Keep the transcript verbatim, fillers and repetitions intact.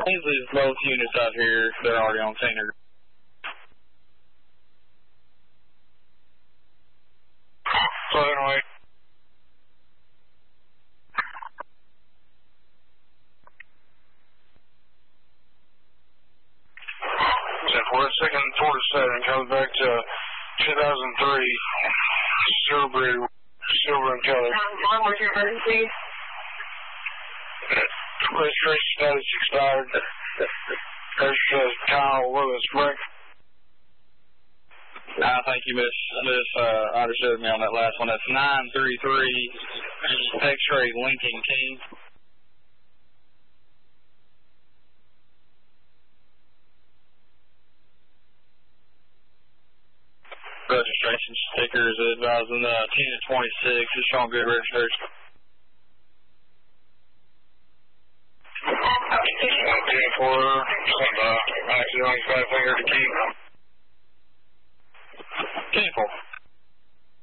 Please leave both units out here. They're already on scene. So anyway. For a second, forty-seven comes back to two thousand three silver, silver and color. One was your emergency. Registration status expired. There's uh, Kyle Willis, correct? Uh, thank you, Miss Miss uh, understood me on that last one. That's nine three three X-ray Lincoln King. Registration stickers advising uh, ten to twenty-six. It's showing good registration. ten four, uh, actually only five finger to keep.